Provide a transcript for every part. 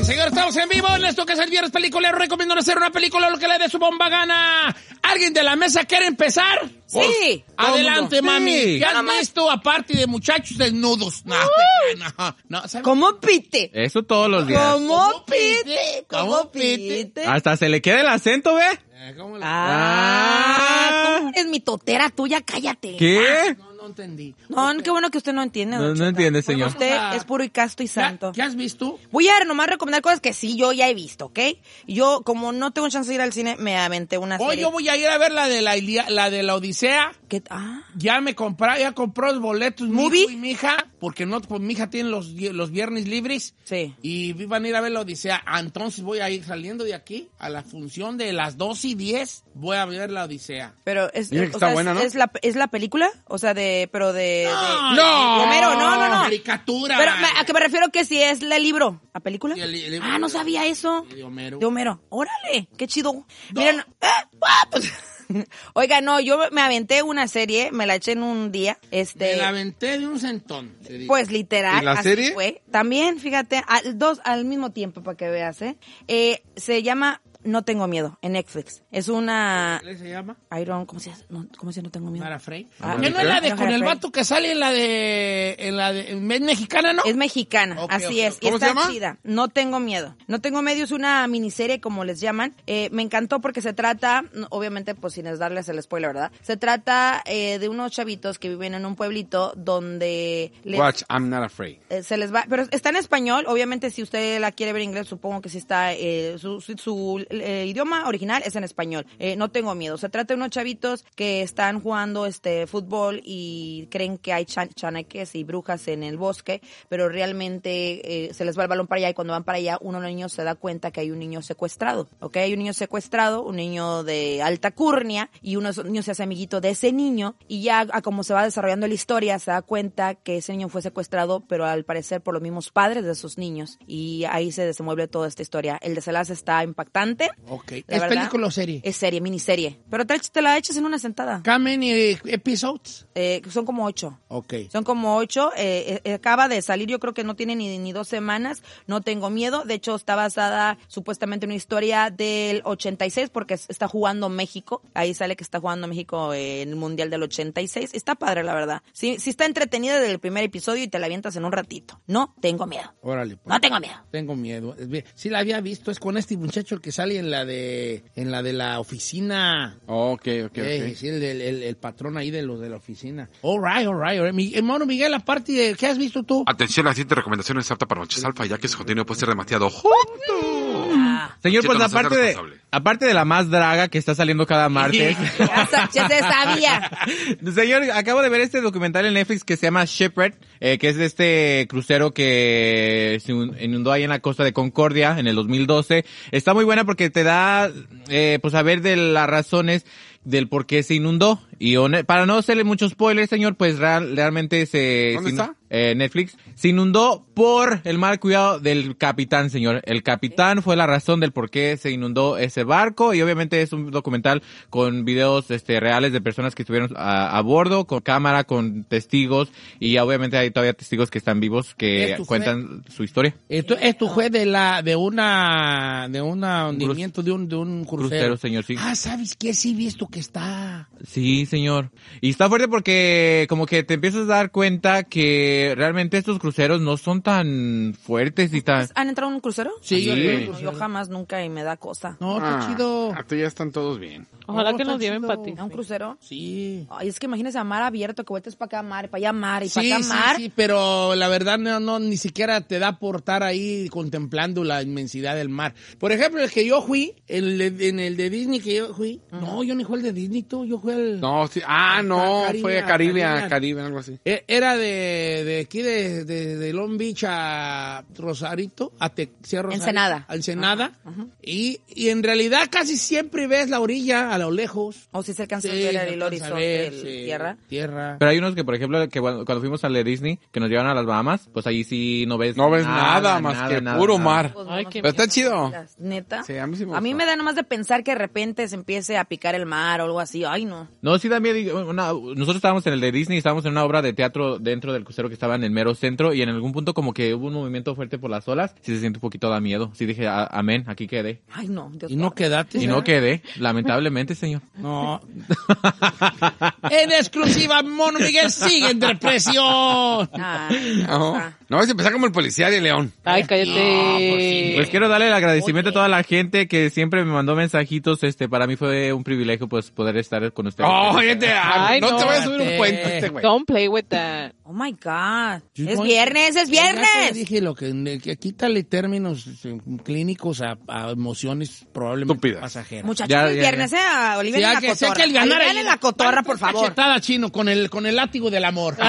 Señor, estamos en vivo en esto que es el Viernes Peliculero. Recomiendo hacer una película lo que le dé su bomba gana. ¿Alguien de la mesa quiere empezar? Sí. Adelante, mami. Sí. ¿Qué has visto aparte de muchachos desnudos? No, ¿sabes? ¿Cómo pite? Eso todos los días. ¿Cómo pite? ¿Cómo pite? Hasta se le queda el acento, ¿ve? ¿Cómo ¿Cómo eres mi totera tuya? Cállate. ¿Qué? No entendí. No, qué bueno que usted no entiende. don No Cheta. entiende, señor. Usted es puro y casto y santo. ¿Qué has visto? Voy a nomás recomendar cosas que sí yo ya he visto, ¿ok? Yo, como no tengo chance de ir al cine, me aventé una Hoy serie. yo voy a ir a ver la de la Odisea. ¿Qué? Ya compró los boletos mi ¿Movie? hijo y mi hija, porque no, pues mi hija tiene los viernes libres. Sí. Y van a ir a ver la Odisea. Entonces voy a ir saliendo de aquí a la función de las 2:10. Voy a ver la Odisea. Pero es, Mira que está buena, ¿no? es la película, o sea, de No, Homero, no. Caricatura. Pero a qué me refiero que si es el libro, ¿la película? Sí, el libro No sabía eso. de Homero. De Homero. Órale, qué chido. Miren, pues, oiga, no, yo me aventé una serie, me la eché en un día, Me la aventé de un centón. te digo. pues literal, ¿Y la así serie? fue. También, fíjate, dos al mismo tiempo para que veas, se llama No Tengo Miedo, en Netflix. Es una ¿Qué se llama? ¿cómo se No Tengo Miedo? Mara Frey. Ah, ¿Qué no es la de Mara con el Frey. vato que sale en la de es mexicana, no? Es mexicana, Ok, así ok, es. ok. Y ¿Cómo está se llama? chida. No Tengo Miedo. No Tengo Miedo es una miniserie, como les llaman. Me encantó porque se trata, obviamente, pues sin darles el spoiler, ¿verdad? Se trata de unos chavitos que viven en un pueblito donde Watch, I'm not afraid. se les va, pero está en español. Obviamente, si usted la quiere ver en inglés, supongo que sí está, su idioma original es en español. No Tengo Miedo. Se trata de unos chavitos que están jugando fútbol y creen que hay chaneques y brujas en el bosque, pero realmente se les va el balón para allá y cuando van para allá, uno de los niños se da cuenta que hay un niño secuestrado, ¿ok? Hay un niño secuestrado, un niño de alta curnia, y uno de esos niños se hace amiguito de ese niño y ya a como se va desarrollando la historia, se da cuenta que ese niño fue secuestrado, pero al parecer por los mismos padres de esos niños, y ahí se desenvuelve toda esta historia. El desenlace está impactante. Ok. La ¿Es verdad, película o serie? Es serie, miniserie. Pero te la echas en una sentada. ¿How many episodes? Son como 8. Ok. Son como 8. Acaba de salir, yo creo que no tiene ni 2 semanas. No Tengo Miedo. De hecho, está basada supuestamente en una historia del 86 porque está jugando México. Ahí sale que está jugando México en el Mundial del 86. Está padre, la verdad. Sí está entretenida desde el primer episodio y te la avientas en un ratito. No Tengo Miedo. Órale. Pues. No tengo miedo. Tengo miedo. Sí la había visto, es con este muchacho el que sale en la de la oficina. Ok. Sí, el patrón ahí de los de la oficina. All right. Mi hermano Miguel, aparte de ¿qué has visto tú? Atención, la siguiente recomendación es apta para noches alfa, ya que su contenido puede ser demasiado Señor, pues Cheto, no seas aparte de la más draga que está saliendo cada martes. Ya se sabía. Señor, acabo de ver este documental en Netflix que se llama Shipwreck, que es de este crucero que se inundó ahí en la costa de Concordia en el 2012. Está muy buena porque te da, pues a ver de las razones del por qué se inundó. Y para no hacerle muchos spoilers, señor, pues realmente ¿Dónde está? Netflix se inundó por el mal cuidado del capitán, señor. El capitán fue la razón del por qué se inundó ese barco, y obviamente es un documental con videos reales de personas que estuvieron a bordo, con cámara, con testigos, y obviamente hay todavía testigos que están vivos que cuentan su historia. Esto fue de un hundimiento de un crucero. Señor, sí. ¿Sabes qué? Sí, visto que está. Sí, señor. Y está fuerte porque como que te empiezas a dar cuenta que realmente estos cruceros no son tan fuertes y tan... ¿Han entrado en un crucero? Sí, Yo jamás, nunca, y me da cosa. No, está chido. Tú ya están todos bien. Ojalá No, que está nos lleven chido. para ti. ¿A un crucero? Sí. Ay, es que imagínese a mar abierto, que vueltes para acá mar, para allá mar, y para Sí, acá mar. sí, pero la verdad no, ni siquiera te da por estar ahí contemplando la inmensidad del mar. Por ejemplo, el que yo fui, en el de Disney que yo fui, no, yo ni fui al de Disney, yo fui al... No, sí. No, fue a Caribe, algo así. Era de aquí de Long Beach a Rosarito, a Rosarito, Ensenada. A Ensenada. Y en realidad casi siempre ves la orilla a lo lejos. O si se alcanza a Sí, ver se el alcanza a horizonte ver, de sí, tierra. Pero hay unos que, por ejemplo, que cuando fuimos al de Disney, que nos llevan a las Bahamas, pues ahí sí no ves nada más que puro mar. Pues, Ay, no, qué Pero está chido. ¿Neta? Sí, a mí sí me A mí gustó. me da nomás de pensar que de repente se empiece a picar el mar o algo así. Ay, no. No, sí da miedo. Nosotros estábamos en el de Disney, estábamos en una obra de teatro dentro del crucero que estaba en el mero centro y en algún punto como que hubo un movimiento fuerte por las olas. Sí se siente un poquito da miedo. Sí dije, amén, aquí quedé. Ay, no. Dios Y no quedaste. Y no quedé, lamentablemente, señor. No. En exclusiva, Mono Miguel sigue en depresión. Ay, No vas a empezar como el policía de León. Ay, cállate. Pues quiero darle el agradecimiento a toda la gente que siempre me mandó mensajitos. Para mí fue un privilegio pues poder estar con ustedes. Oye, Ay, no te no. voy a subir un puente este güey. Don't play with that. Oh my God. Sí, Es ¿cómo? viernes, es Ya te viernes. dije lo que quítale términos clínicos a emociones probablemente Estúpidas. pasajeras. Muchachos, Ya, es ya, viernes, Olivia Sí, en la que sea cotorra. que el ganar Olivia ahí en la cotorra, por favor. Cachetada, Chino, con el látigo del amor.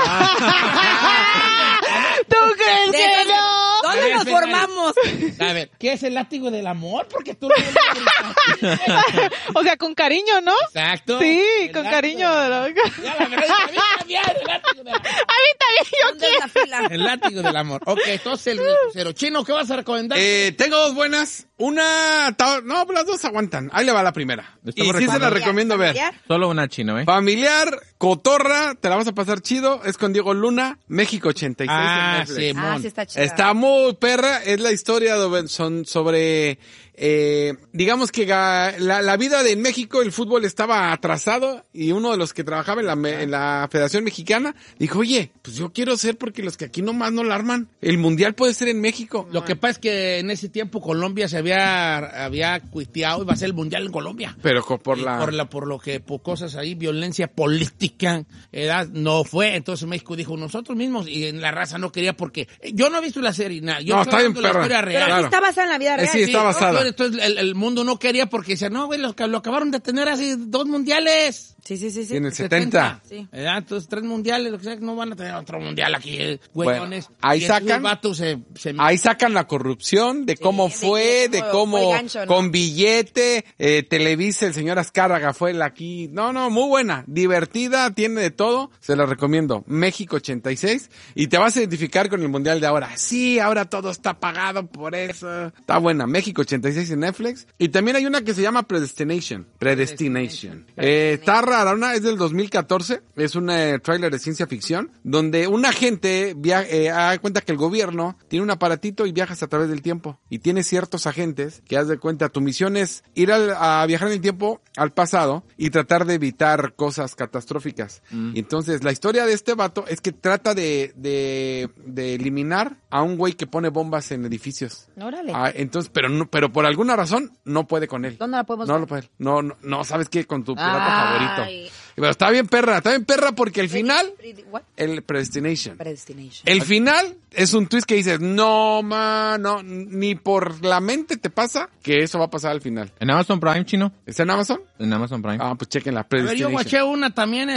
¿Tú crees De que esas- no? A ¿Dónde ver, nos Ferrari. formamos? A ver, ¿qué es el látigo del amor? Porque tú no O sea, con cariño, ¿no? Exacto. Sí, El con látigo cariño. del amor. ¿No? Ya, la verdad, a mí también, el látigo del amor. A mí también, yo ¿Dónde es la fila? El látigo del amor. Ok, entonces el cero. Chino, ¿qué vas a recomendar? Tengo dos buenas. Una... No, las dos aguantan. Ahí le va la primera. Y Estamos sí se la recomendando. recomiendo ver. ¿Familiar? Solo una chino, ¿eh? Familiar, cotorra, te la vas a pasar chido. Es con Diego Luna, México 86 en Ah, Netflix. sí, Ah, sí está chida. Está muy perra, es la historia sobre, digamos que la vida de México, el fútbol estaba atrasado y uno de los que trabajaba en la Federación Mexicana dijo, oye, pues yo quiero ser porque los que aquí nomás no la arman, el Mundial puede ser en México. Lo que pasa es que en ese tiempo Colombia se había cuiteado y va a ser el mundial en Colombia. Pero Por cosas ahí, violencia política, no fue. Entonces México dijo nosotros mismos y en la raza no quería porque yo no he visto la serie nada. Yo No, estoy está bien hablando de la perra. historia real. Pero Claro. sí está basada en la vida real. Sí, está basada. Entonces el mundo no quería porque decía, no, güey, lo acabaron de tener hace 2 mundiales. Sí. en el 70. Sí. ¿Verdad? Entonces 3 mundiales, lo que sea, no van a tener otro mundial aquí, güeyones. Bueno, ahí Y esos sacan- vatos se Ahí sacan la corrupción, de cómo fue, de cómo fue el gancho, ¿no? con billete, Televisa, el señor Azcárraga fue el aquí. No, muy buena, divertida, tiene de todo. Se la recomiendo. México 86. Y te vas a identificar con el mundial de ahora. Sí, ahora todo está pagado por eso. Está buena. México 86 en Netflix. Y también hay una que se llama Predestination. Está rara, es del 2014. Es un tráiler de ciencia ficción. Donde un agente da cuenta que el gobierno tiene un aparatito y viajas a través del tiempo. Y tiene ciertos agentes que haz de cuenta, tu misión es ir a viajar en el tiempo al pasado y tratar de evitar cosas catastróficas. Y entonces la historia de este vato es que trata de eliminar a un güey que pone bombas en edificios. Órale. Entonces, pero por alguna razón no puede con él. ¿Dónde la podemos No ver? lo puede. No, ¿sabes qué? Con tu pirata Ay. favorito. Pero está bien perra porque el final, What? el Predestination. Predestination. El final es un twist que dices, no, ni por la mente te pasa que eso va a pasar al final. ¿En Amazon Prime, chino? ¿Está en Amazon? En Amazon Prime. Ah, pues chequen la A ver, yo Predestination. guaché una también,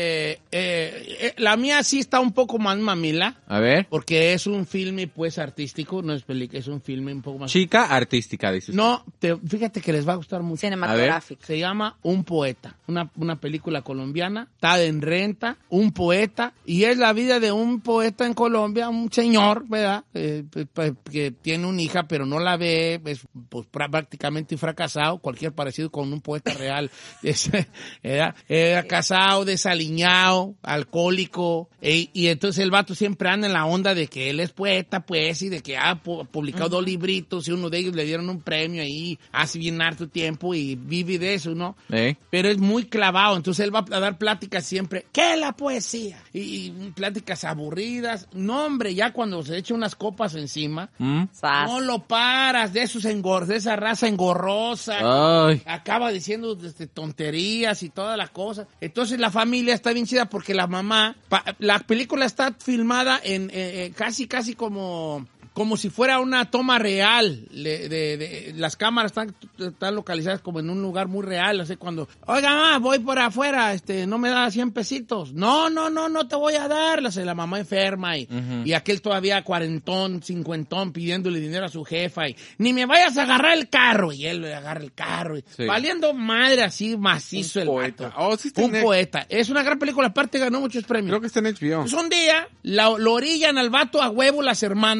la mía sí está un poco más mamila, A ver. porque es un filme, pues, artístico, no es película, es un filme un poco más... Chica artística, dices. No, fíjate que les va a gustar mucho. Cinematográfico. Se llama Un Poeta, una película colombiana, está en renta, un poeta, y es la vida de un poeta en Colombia, un señor, ¿verdad? Que tiene una hija, pero no la ve, es pues, prácticamente fracasado, cualquier parecido con un poeta real, era casado, desaliñado, alcohólico, y entonces el vato siempre anda en la onda de que él es poeta, pues, y de que ha publicado 2 libritos, y uno de ellos le dieron un premio ahí, hace bien harto tiempo, y vive de eso, ¿no? Pero es muy clavado, entonces él va a dar pláticas siempre, ¿qué es la poesía? Y pláticas aburridas, no hombre, ya cuando se echa unas copas encima, Sas. no lo paras, de esa raza engorrosa, Ay. acaba diciendo tonterías y todas las cosas. Entonces la familia está bien chida porque la mamá, la película está filmada en casi como si fuera una toma real. Las cámaras están localizadas como en un lugar muy real. Así cuando, oiga, mamá, voy por afuera, no me da 100 pesitos. No te voy a dar. La mamá enferma y aquel todavía 40, 50 pidiéndole dinero a su jefa y ni me vayas a agarrar el carro. Y él le agarra el carro. Sí. Valiendo madre así macizo Un el poeta. vato. Oh, sí está Un en poeta. Es una gran película. Aparte ganó muchos premios. Creo que está en HBO. Pues un día lo orillan al vato a huevo las hermanas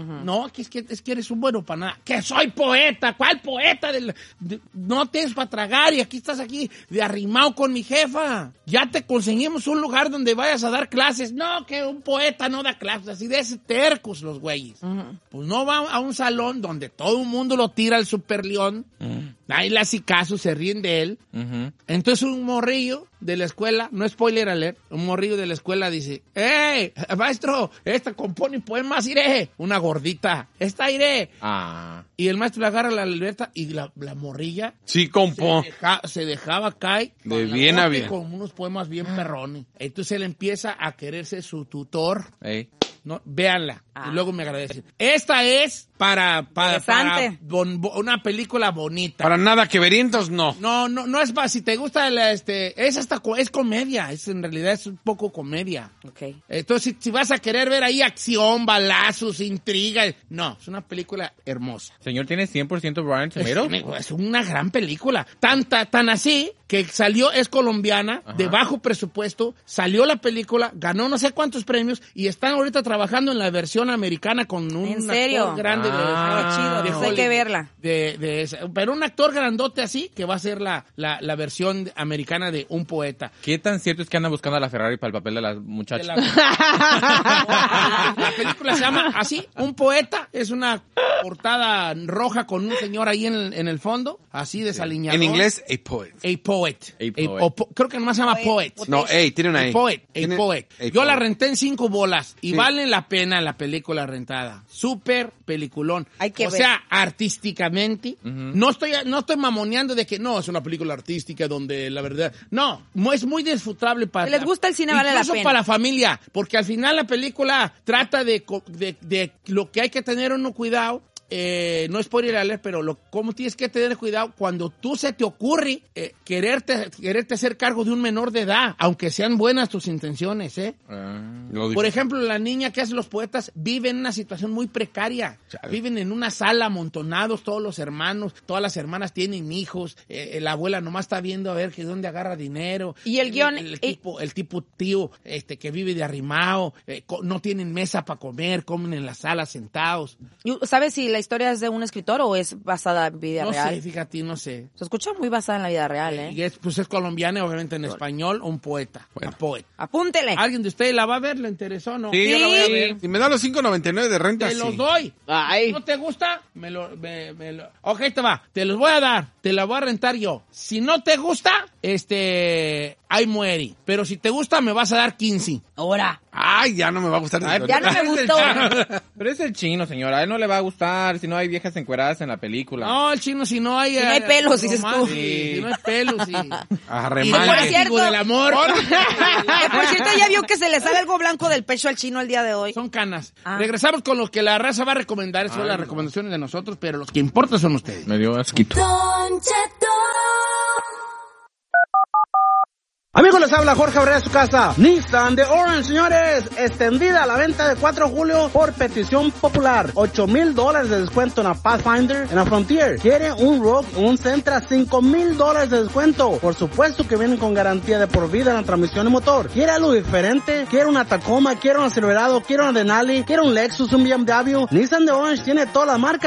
No, es que eres un bueno para nada. ¡Que soy poeta! ¿Cuál poeta? No tienes para tragar y aquí estás aquí de arrimado con mi jefa. Ya te conseguimos un lugar donde vayas a dar clases. No, que un poeta no da clases. Así de ese tercos los güeyes. Pues no va a un salón donde todo el mundo lo tira al Super León. Ahí le hace caso, se ríen de él. Entonces un morrillo de la escuela, no spoiler alert, un morrillo de la escuela dice, ¡Ey, maestro! Esta compone poemas, iré. Una gordita, esta iré. Y el maestro le agarra la libreta y la morrilla Sí, compo. se dejaba caer De con la bien a boca bien. con unos poemas bien perrones. Entonces él empieza a quererse su tutor. Ey. No, véanla y luego me agradecen. Esta es para Interesante. una película bonita. Para nada que verientos, no. No es para si te gusta es comedia, en realidad es un poco comedia. Ok. Entonces si vas a querer ver ahí acción, balazos, intriga, no, es una película hermosa. Señor, ¿tiene 100% Brian Tomero? Es una gran película. Tan así que salió, es colombiana, de bajo presupuesto, salió la película, ganó no sé cuántos premios y están ahorita trabajando en la versión americana con un ¿En serio? actor grande chido, de pues hay que Hollywood. verla. Pero un actor grandote así que va a ser la versión americana de Un poeta. ¿Qué tan cierto es que andan buscando a la Ferrari para el papel de las muchachas? La película se llama así, Un poeta, es una portada roja con un señor ahí en el fondo, así desaliñado. En inglés, a poet. A poet. A poet. Creo que nomás se llama poet. No, tiene una A A. poet. Tiene- A poet. a Yo la poet. renté en 5 bolas y Sí. vale la pena la película rentada. Súper peliculón. Hay que o ver. sea, artísticamente, no estoy mamoneando de que no, es una película artística donde la verdad, no, es muy disfrutable para... Si les gusta el cine, vale la incluso pena. para la familia, porque al final la película trata de lo que hay que tener uno cuidado. No es por ir a leer, pero cómo tienes que tener cuidado cuando tú se te ocurre quererte hacer cargo de un menor de edad, aunque sean buenas tus intenciones, Por ejemplo, la niña que hace los poetas vive en una situación muy precaria. Chale. Viven en una sala amontonados todos los hermanos, todas las hermanas tienen hijos, la abuela nomás está viendo a ver que dónde agarra dinero. Y el guión... El tipo tío que vive de arrimado, no tienen mesa para comer, comen en la sala sentados. ¿Sabes si la historia es de un escritor o es basada en vida No real? sé, fíjate, no sé. Se escucha muy basada en la vida real, ¿eh? Y es colombiana, obviamente en español, un poeta. Bueno. A poet. Apúntele. ¿Alguien de ustedes la va a ver? ¿Le interesó o no? Sí, yo la voy a Sí. ver. Si me da los $5.99 de renta, Te sí. los doy. Ay. ¿No te gusta? Ok, te va. Te los voy a dar. Te la voy a rentar yo. Si no te gusta, ahí muere. Pero si te gusta, me vas a dar 15. Ahora. Ay, ya no me va a gustar. Ay, Ya no me gustó. Pero es el chino, señora. A él no le va a gustar si no hay viejas encueradas en la película. No, el chino, si no hay... Si no hay pelos, dices tú. romance, si no hay pelos, sí. Arremanga. por el cierto- testigo del amor. Que por cierto, ya vio que se le sale algo blanco del pecho al chino el día de hoy. Son canas. Ah. Regresamos con lo que la raza va a recomendar. Son las recomendaciones de nosotros, pero los que importan son ustedes. Me dio asquito. Amigos, les habla Jorge Abreu de su casa. Nissan de Orange, señores. Extendida a la venta de 4 de julio por petición popular. $8,000 de descuento en la Pathfinder, en la Frontier. ¿Quiere un Rogue, un Sentra? $5,000 de descuento. Por supuesto que vienen con garantía de por vida en la transmisión y motor. ¿Quiere algo diferente? ¿Quiere una Tacoma? ¿Quiere una Silverado? ¿Quiere una Denali? ¿Quiere un Lexus, un BMW? Nissan de Orange tiene todas las marcas